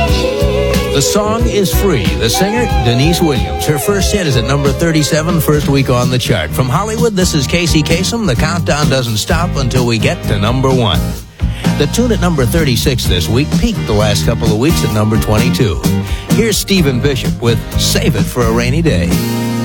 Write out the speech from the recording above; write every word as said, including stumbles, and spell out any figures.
The song is Free. The singer, Denise Williams. Her first hit is at number thirty-seven, first week on the chart. From Hollywood, this is Casey Kasem. The countdown doesn't stop until we get to number one. The tune at number thirty-six this week peaked the last couple of weeks at number twenty-two. Here's Stephen Bishop with Save It for a Rainy Day.